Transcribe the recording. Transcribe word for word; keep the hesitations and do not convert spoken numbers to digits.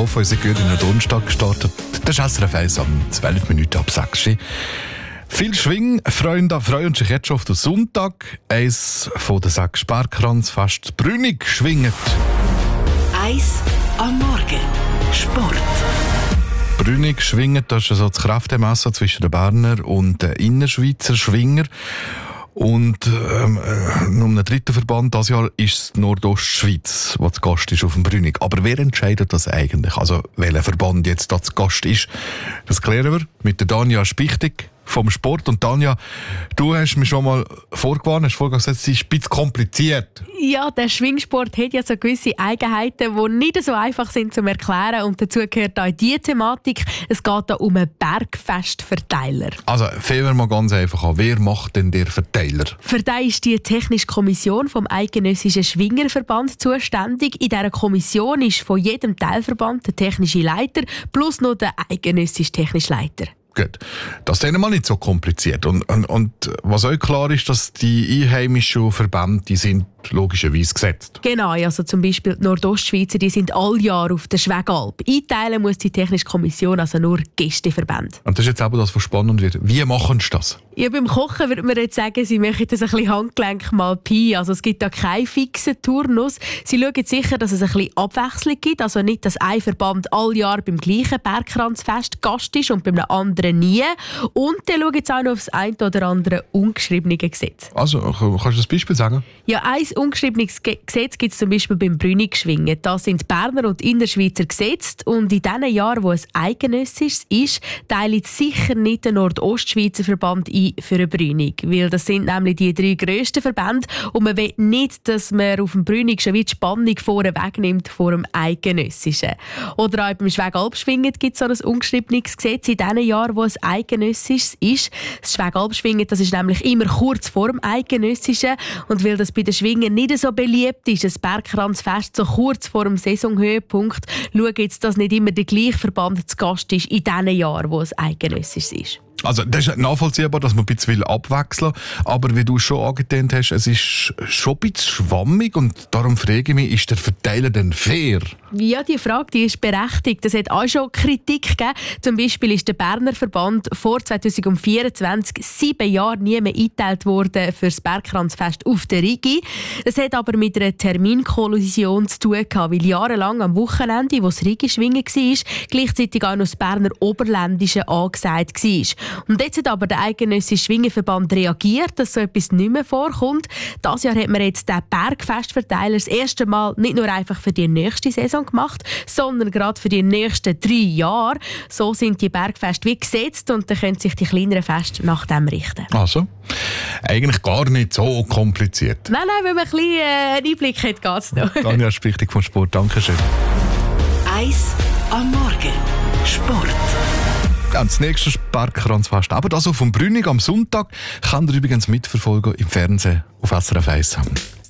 Laufen. Wir sind gut in den Donnerstag gestartet. Das ist S R F eins am zwölf Minuten ab sechs. Viel Schwingfreunde freuen sich jetzt schon auf den Sonntag. Eins von den sechs Sperrkranzfest Brünig schwingt. Eins am Morgen. Sport. Brünig schwingt, das ist so das Kräftemessen zwischen den Berner und den Innerschweizer Schwinger. Und ähm, um einen dritten Verband dieses Jahr ist es Nordostschweiz, der zu Gast ist auf dem Brünig. Aber wer entscheidet das eigentlich? Also welcher Verband jetzt da zu Gast ist? Das klären wir mit der Danja Spichtig vom Sport. Und Tanja, du hast mich schon mal vorgewarnt, hast vorher gesagt, es ist ein bisschen kompliziert. Ja, der Schwingsport hat ja so gewisse Eigenheiten, die nicht so einfach sind zu erklären. Und dazu gehört auch diese Thematik. Es geht hier um einen Bergfestverteiler. Also fangen wir mal ganz einfach an. Wer macht denn der Verteiler? Für den ist die Technische Kommission vom Eidgenössischen Schwingerverband zuständig. In dieser Kommission ist von jedem Teilverband der technische Leiter plus noch der eidgenössische technische Leiter. Gut. Das ist dann mal nicht so kompliziert. Und, und, und was auch klar ist, dass die einheimischen Verbände, die sind logischerweise gesetzt. Genau, also zum Beispiel die Nordostschweizer, die sind all Jahr auf der Schwegalp. Einteilen muss die Technische Kommission also nur Gästeverbände. Und das ist jetzt eben das, was spannend wird. Wie machen sie das? Ja, beim Kochen würde man jetzt sagen, sie machen das ein bisschen Handgelenk mal Pi. Also es gibt da keinen fixen Turnus. Sie schauen sicher, dass es ein bisschen Abwechslung gibt. Also nicht, dass ein Verband all Jahr beim gleichen Bergkranzfest Gast ist und beim anderen nie. Und dann schauen sie auch noch auf das ein oder andere ungeschriebene Gesetz. Also, kannst du das Beispiel sagen? Ja, ein ungeschriebenes Gesetz gibt es zum Beispiel beim Brünig-Schwingen. Da sind die Berner und die Innerschweizer gesetzt. Und in den Jahren, wo es eidgenössisch ist, teilt sicher nicht der Nordostschweizer Verband ein für eine Brünig. Weil das sind nämlich die drei grössten Verbände. Und man will nicht, dass man auf dem Brünig schon wieder die Spannung vorne wegnimmt vor dem eidgenössischen. Oder auch beim Schwegalpschwingen gibt es so ein ungeschriebenes Gesetz in den Jahren, wo es eidgenössisch ist. Das Schwegalpschwingen, das ist nämlich immer kurz vor dem eidgenössischen. Und weil das bei den Schwingen nicht so beliebt ist, das Bergkranzfest so kurz vor dem Saisonhöhepunkt, schauen jetzt, dass nicht immer der gleiche Verband zu Gast ist in den Jahren, wo es eidgenössisch ist. Also das ist nachvollziehbar, dass man ein bisschen abwechseln will. Aber wie du schon angetönt hast, es ist schon ein bisschen schwammig und darum frage ich mich, ist der Verteiler denn fair? Ja, die Frage die ist berechtigt. Es hat auch schon Kritik gegeben. Zum Beispiel ist der Berner Verband vor zwanzig vierundzwanzig sieben Jahre nie mehr eingeteilt worden für das Bergkranzfest auf der Rigi. Das hat aber mit einer Terminkollision zu tun gehabt, weil jahrelang am Wochenende, wo das Rigi-Schwingen war, gleichzeitig auch noch das Berner Oberländische angesagt war. Und jetzt hat aber der eidgenössische Schwingerverband reagiert, dass so etwas nicht mehr vorkommt. Dieses Jahr hat man jetzt den Bergfestverteiler das erste Mal nicht nur einfach für die nächste Saison gemacht, sondern gerade für die nächsten drei Jahre. So sind die Bergfeste wie gesetzt und dann können sich die kleineren Feste nach dem richten. Also, eigentlich gar nicht so kompliziert. Nein, nein, wenn man ein bisschen äh, einen Einblick hat, geht es noch. Danja Spichtig vom Sport, danke schön. Eins am Morgen. Sport. Ja, das nächste Bergkranzfest, aber das auch vom Brünig am Sonntag, kann ihr übrigens mitverfolgen im Fernsehen auf S R F eins.